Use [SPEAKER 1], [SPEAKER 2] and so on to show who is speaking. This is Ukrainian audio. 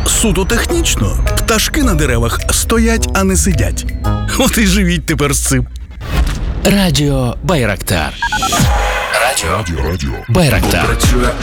[SPEAKER 1] суто технічно. Пташки на деревах стоять, а не сидять. От і живіть тепер з цим.
[SPEAKER 2] Радіо Байрактар. Радіо Байрактар.